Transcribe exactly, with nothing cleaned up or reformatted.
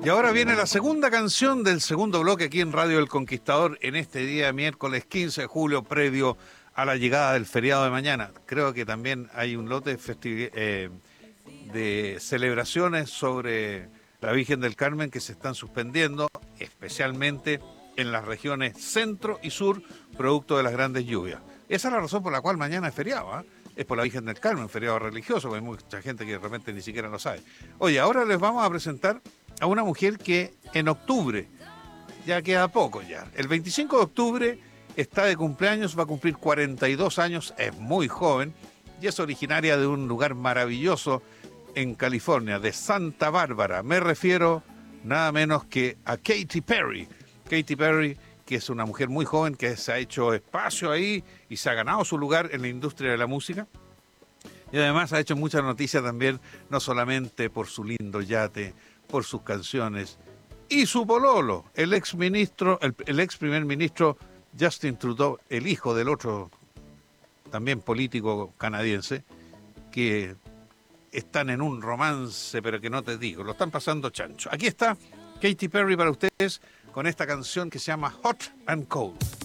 Y ahora viene la segunda canción del segundo bloque aquí en Radio El Conquistador en este día miércoles quince de julio, previo a la llegada del feriado de mañana. Creo que también hay un lote de, eh, de celebraciones sobre la Virgen del Carmen que se están suspendiendo, especialmente en las regiones centro y sur, producto de las grandes lluvias. Esa es la razón por la cual mañana es feriado, ¿eh? Es por la Virgen del Carmen, feriado religioso, porque hay mucha gente que de repente ni siquiera lo sabe. Oye, ahora les vamos a presentar a una mujer que en octubre, ya queda poco ya, el veinticinco de octubre está de cumpleaños, va a cumplir cuarenta y dos años, es muy joven y es originaria de un lugar maravilloso en California, de Santa Bárbara. Me refiero nada menos que a Katy Perry. Katy Perry, que es una mujer muy joven que se ha hecho espacio ahí y se ha ganado su lugar en la industria de la música. Y además ha hecho muchas noticias también, no solamente por su lindo yate, por sus canciones, y su pololo, el ex ministro, el, el ex primer ministro Justin Trudeau, el hijo del otro también político canadiense, que están en un romance, pero que no te digo, lo están pasando chancho. Aquí está Katy Perry para ustedes con esta canción que se llama Hot and Cold.